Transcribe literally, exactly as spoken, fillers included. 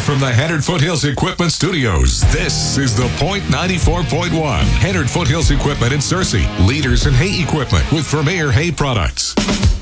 from the Hennard Foothills Equipment Studios, this is The Point ninety-four point one. Hennard Foothills Equipment in Searcy, leaders in hay equipment with Vermeer Hay Products.